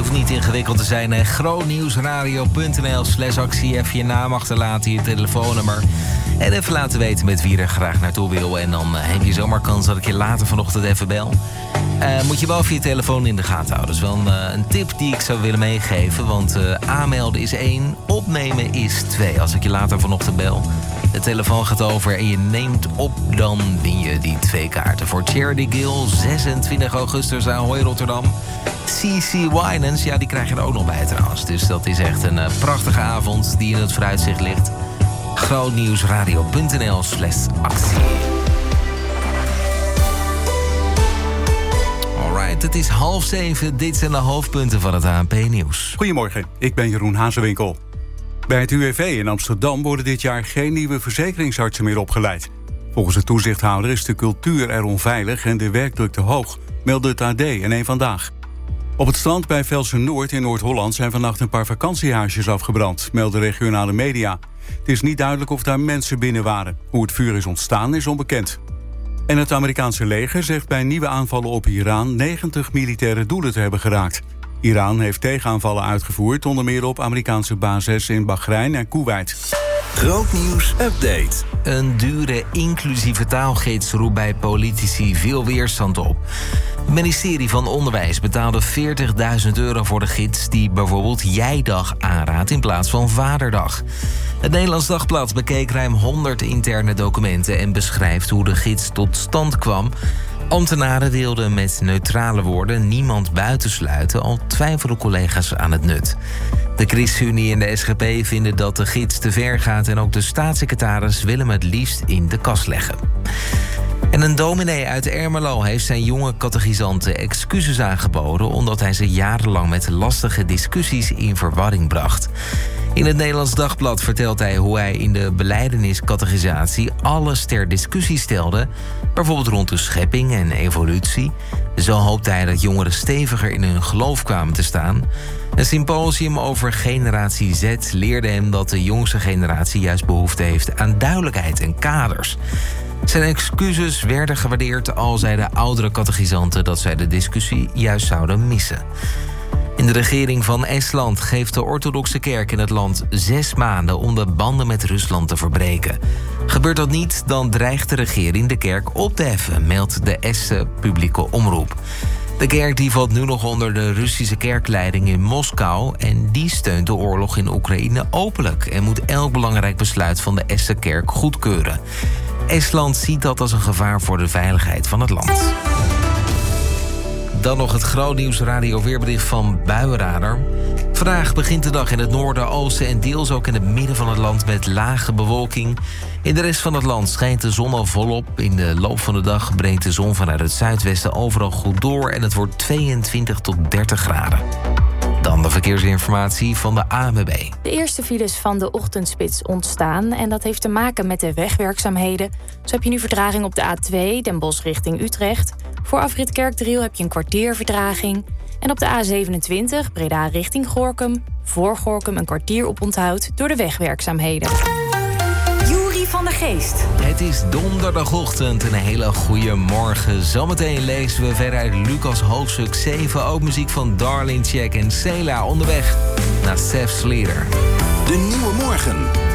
het niet ingewikkeld te zijn. grootnieuwsradio.nl/actie. Even je naam achterlaten, je telefoonnummer. En even laten weten met wie er graag naartoe wil. En dan heb je zomaar kans dat ik je later vanochtend even bel. Moet je wel via je telefoon in de gaten houden. Dat is wel een tip die ik zou willen meegeven. Want aanmelden is 1, opnemen is 2. Als ik je later vanochtend bel, de telefoon gaat over en je neemt op, dan win je die 2 kaarten voor Charity Gill, 26 augustus, Ahoy Rotterdam. CC Winans, ja, die krijg je er ook nog bij trouwens. Dus dat is echt een prachtige avond die in het vooruitzicht ligt. grootnieuwsradio.nl/actie. Alright, het is 6:30. Dit zijn de hoofdpunten van het ANP-nieuws. Goedemorgen, ik ben Jeroen Hazewinkel. Bij het UWV in Amsterdam worden dit jaar geen nieuwe verzekeringsartsen meer opgeleid. Volgens de toezichthouder is de cultuur er onveilig en de werkdruk te hoog, meldde het AD en Eén Vandaag. Op het strand bij Velsen-Noord in Noord-Holland zijn vannacht een paar vakantiehuisjes afgebrand, melden regionale media. Het is niet duidelijk of daar mensen binnen waren. Hoe het vuur is ontstaan is onbekend. En het Amerikaanse leger zegt bij nieuwe aanvallen op Iran 90 militaire doelen te hebben geraakt. Iran heeft tegenaanvallen uitgevoerd, onder meer op Amerikaanse bases in Bahrein en Koeweit. Grootnieuws update. Een dure inclusieve taalgids roept bij politici veel weerstand op. Het ministerie van Onderwijs betaalde €40.000 voor de gids die bijvoorbeeld Jijdag aanraadt in plaats van Vaderdag. Het Nederlands Dagblad bekeek ruim 100 interne documenten en beschrijft hoe de gids tot stand kwam. Ambtenaren wilden met neutrale woorden niemand buitensluiten, al twijfelen collega's aan het nut. De ChristenUnie en de SGP vinden dat de gids te ver gaat en ook de staatssecretaris wil hem het liefst in de kast leggen. En een dominee uit Ermelo heeft zijn jonge catechisanten excuses aangeboden omdat hij ze jarenlang met lastige discussies in verwarring bracht. In het Nederlands Dagblad vertelt hij hoe hij in de belijdeniscatechisatie alles ter discussie stelde, bijvoorbeeld rond de schepping en evolutie. Zo hoopte hij dat jongeren steviger in hun geloof kwamen te staan. Een symposium over generatie Z leerde hem dat de jongste generatie juist behoefte heeft aan duidelijkheid en kaders. Zijn excuses werden gewaardeerd, al zeiden oudere catechisanten dat zij de discussie juist zouden missen. In de regering van Estland geeft de orthodoxe kerk in het land 6 maanden om de banden met Rusland te verbreken. Gebeurt dat niet, dan dreigt de regering de kerk op te heffen, meldt de Estse publieke omroep. De kerk die valt nu nog onder de Russische kerkleiding in Moskou en die steunt de oorlog in Oekraïne openlijk en moet elk belangrijk besluit van de Estse kerk goedkeuren. Estland ziet dat als een gevaar voor de veiligheid van het land. Dan nog het Grootnieuws Radio weerbericht van Buienradar. Vandaag begint de dag in het noorden, oosten en deels ook in het midden van het land met lage bewolking. In de rest van het land schijnt de zon al volop. In de loop van de dag brengt de zon vanuit het zuidwesten overal goed door en het wordt 22 tot 30 graden. Dan de verkeersinformatie van de ANWB. De eerste files van de ochtendspits ontstaan en dat heeft te maken met de wegwerkzaamheden. Zo heb je nu vertraging op de A2, Den Bosch richting Utrecht. Voor afrit Kerkdriel heb je een kwartier vertraging. En op de A27, Breda richting Gorinchem, voor Gorinchem een kwartier op onthoud door de wegwerkzaamheden. Juri van der Geest. Het is donderdagochtend, een hele goede morgen. Zometeen lezen we verder uit Lucas hoofdstuk 7. Ook muziek van Darlene Check en Sela onderweg naar Seth Slater. De nieuwe morgen.